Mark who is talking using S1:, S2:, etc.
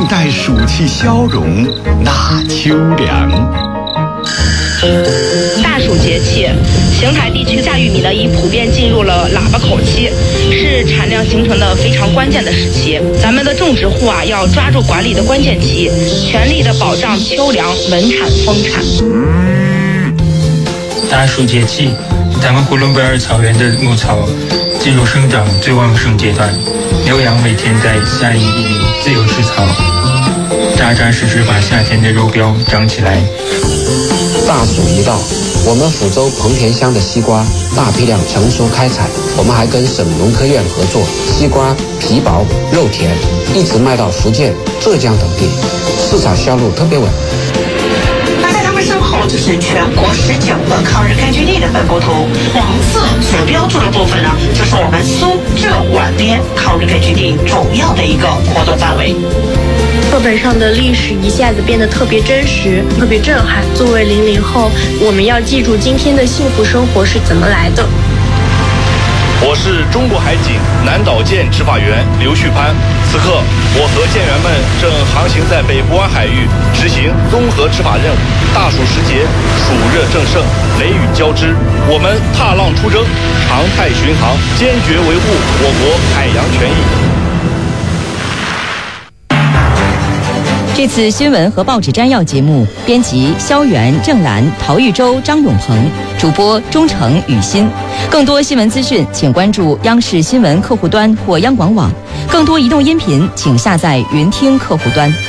S1: 待暑气消融纳秋凉。
S2: 大暑节气，邢台地区大玉米呢已普遍进入了喇叭口期，是产量形成的非常关键的时期。咱们的种植户啊，要抓住管理的关键期，全力的保障秋粮稳产丰产。
S3: 大暑节气，咱们呼伦贝尔草原的牧草进入生长最旺盛阶段，牛羊每天在夏营地里自由吃草，扎扎实实把夏天的肉膘长起来。
S4: 大暑一到，我们福州彭田乡的西瓜大批量成熟开采，我们还跟省农科院合作，西瓜皮薄肉甜，一直卖到福建、浙江等地，市场销路特别稳。
S5: 那在他们身后就是全国19个抗日根据地的分布图，黄色所标注的部分呢，就是我们苏浙皖边抗日根据地主要的一个活动范围。
S6: 课本上的历史一下子变得特别真实，特别震撼。作为00后，我们要记住今天的幸福生活是怎么来的。
S7: 我是中国海警南岛舰执法员刘旭攀，此刻我和舰员们正航行在北部湾海域，执行综合执法任务。大暑时节，暑热正盛，雷雨交织，我们踏浪出征，常态巡航，坚决维护我国海洋权益。
S8: 这次新闻和报纸摘要节目，编辑肖元、郑兰、陶玉洲、张永鹏，主播钟诚、雨欣。更多新闻资讯，请关注央视新闻客户端或央广网。更多移动音频，请下载云听客户端。